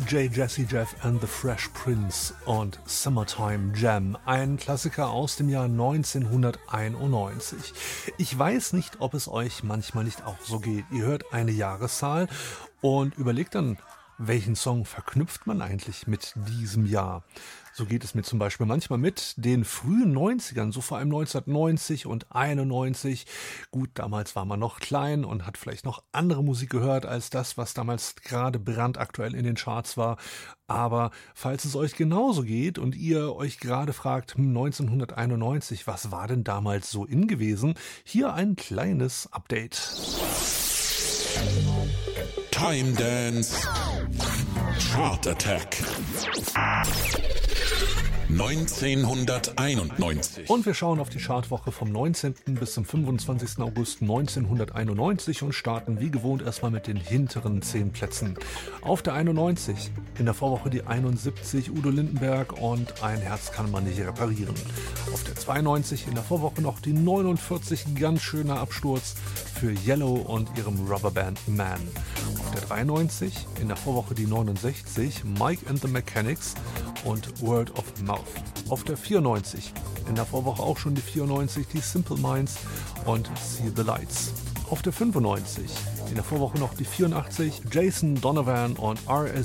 DJ Jazzy Jeff and the Fresh Prince und Summertime Jam, ein Klassiker aus dem Jahr 1991. Ich weiß nicht, ob es euch manchmal nicht auch so geht. Ihr hört eine Jahreszahl und überlegt dann, welchen Song verknüpft man eigentlich mit diesem Jahr? So geht es mir zum Beispiel manchmal mit den frühen 90ern, so vor allem 1990 und 91. Gut, damals war man noch klein und hat vielleicht noch andere Musik gehört als das, was damals gerade brandaktuell in den Charts war. Aber falls es euch genauso geht und ihr euch gerade fragt, 1991, was war denn damals so in gewesen? Hier ein kleines Update. Time Dance Chart Attack 1991. Und wir schauen auf die Chartwoche vom 19. bis zum 25. August 1991 und starten wie gewohnt erstmal mit den hinteren 10 Plätzen. Auf der 91, in der Vorwoche die 71, Udo Lindenberg und Ein Herz kann man nicht reparieren. Auf der 92, in der Vorwoche noch die 49, ganz schöner Absturz für Yellow und ihrem Rubberband Man. Auf der 93, in der Vorwoche die 69, Mike and the Mechanics und Word of Mouth. Auf der 94, in der Vorwoche auch schon die 94, die Simple Minds und See the Lights. Auf der 95, in der Vorwoche noch die 84, Jason Donovan und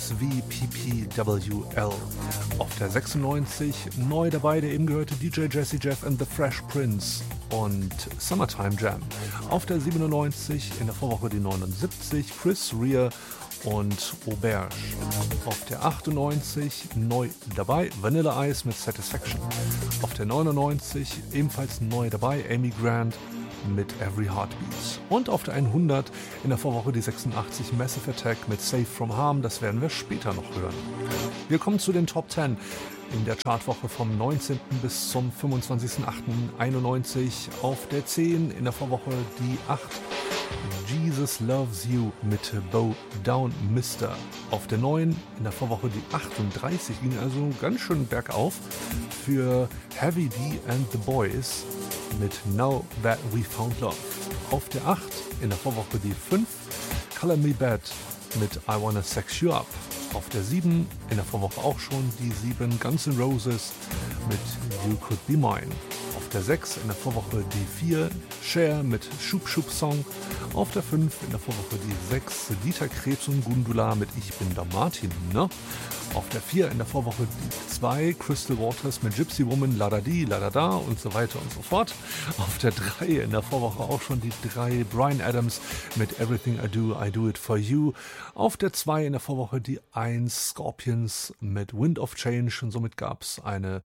RSVPPWL. Auf der 96, neu dabei der eben gehörte DJ Jazzy Jeff and the Fresh Prince und Summertime Jam. Auf der 97, in der Vorwoche die 79, Chris Rea und Auberge. Auf der 98 neu dabei Vanilla Ice mit Satisfaction. Auf der 99 ebenfalls neu dabei Amy Grant mit Every Heartbeat. Und auf der 100 in der Vorwoche die 86 Massive Attack mit Safe from Harm. Das werden wir später noch hören. Wir kommen zu den Top 10 in der Chartwoche vom 19. bis zum 25.08.91. Auf der 10 in der Vorwoche die 8 Jesus Loves You mit Bow Down Mister. Auf der 9 in der Vorwoche die 38, ging also ganz schön bergauf für Heavy D and the Boys mit Now That We Found Love. Auf der 8 in der Vorwoche die 5 Color Me Bad mit I Wanna Sex You Up. Auf der 7 in der Vorwoche auch schon die 7 Guns N' Roses mit You Could Be Mine. Auf der 6 in der Vorwoche die 4 Cher mit Schub Schub Song. Auf der 5 in der Vorwoche die 6 Dieter Krebs und Gundula mit Ich bin der Martin, ne? Auf der 4 in der Vorwoche die 2 Crystal Waters mit Gypsy Woman, La Da Di, La Da Da und so weiter und so fort. Auf der 3 in der Vorwoche auch schon die 3 Bryan Adams mit Everything I Do It For You. Auf der 2 in der Vorwoche die 1 Scorpions mit Wind of Change und somit gab es eine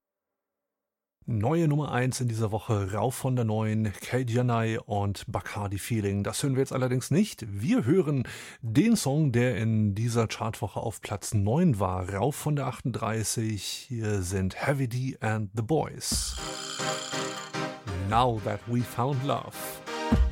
neue Nummer 1 in dieser Woche, rauf von der 9, Kate Janai und Bacardi Feeling. Das hören wir jetzt allerdings nicht. Wir hören den Song, der in dieser Chartwoche auf Platz 9 war, rauf von der 38. Hier sind Heavy D and the Boys. Now That We Found Love.